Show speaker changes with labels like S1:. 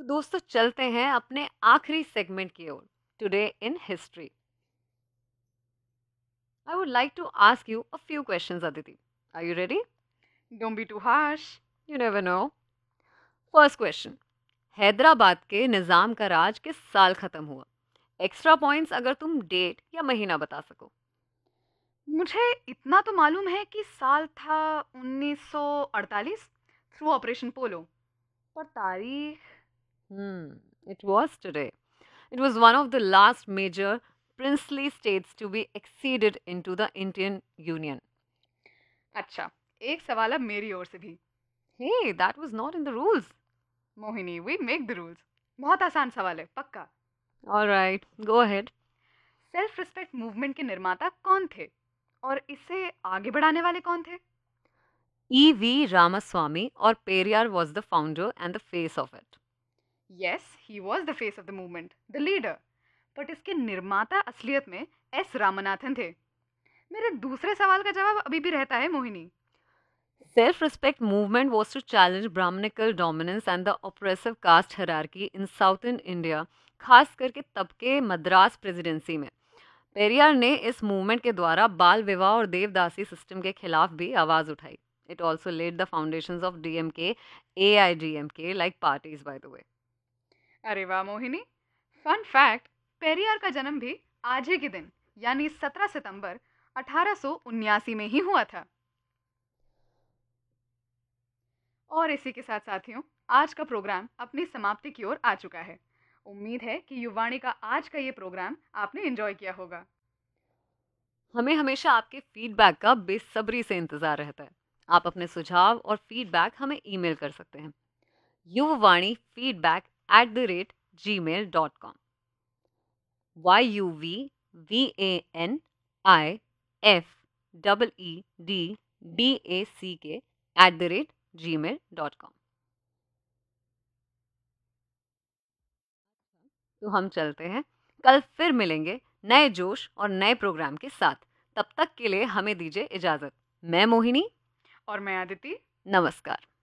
S1: दोस्तों चलते हैं अपने आखिरी सेगमेंट की ओर। Today in history I would like to ask you a few questions Aditi. Are you ready?
S2: Don't be too harsh.
S1: You never know. First question, Hyderabad के निजाम का राज किस साल खत्म हुआ? एक्स्ट्रा पॉइंट्स अगर तुम डेट या महीना बता सको।
S2: मुझे इतना तो मालूम है कि साल था 1948 थ्रू ऑपरेशन पोलो। पर तारीख।
S1: It was today. It was one of the last major princely states to be acceded into the Indian Union.
S2: अच्छा, एक सवाल अब मेरी ओर से भी।
S1: Hey, that was not in the rules.
S2: Mohini, we make the rules. बहुत आसान सवाल है, पक्का।
S1: All right, go ahead.
S2: Self respect movement के निर्माता कौन थे और इसे आगे बढ़ाने वाले कौन थे?
S1: E.V. Ramaswamy or Periyar was the founder and the face of it.
S2: Yes, he was the face of the movement, the leader. But इसके निर्माता असलियत में एस रामनाथन थे। मेरे दूसरे सवाल का जवाब अभी भी रहता है Mohini.
S1: Self-respect movement was to challenge Brahminical dominance and the oppressive caste hierarchy in southern India, खास करके तब के मद्रास प्रेसिडेंसी में। पेरियार ने इस मूवमेंट के द्वारा बाल विवाह और देवदासी सिस्टम के खिलाफ भी आवाज उठाई। It also laid the foundations of DMK, AIDMK like parties by the way.
S2: अरे वाह मोहिनी। फन फैक्ट, पेरियार का जन्म भी आज ही के दिन यानी 17 सितंबर 1879 में ही हुआ था। और इसी के साथ साथियों, आज का प्रोग्राम अपनी समाप्ति की ओर आ चुका है। उम्मीद है कि युवाणी का आज का ये प्रोग्राम आपने एंजॉय किया होगा।
S1: हमें हमेशा आपके फीडबैक का बेसब्री से इंतजार रहता है। आप अपने सुझाव और फीडबैक हमें ईमेल कर सकते हैं yuvavani@gmail.com yuvavaniFeedback@gmail.com। तो हम चलते हैं, कल फिर मिलेंगे नए जोश और नए प्रोग्राम के साथ। तब तक के लिए हमें दीजिए इजाजत। मैं मोहिनी।
S2: और मैं आदिति।
S1: नमस्कार।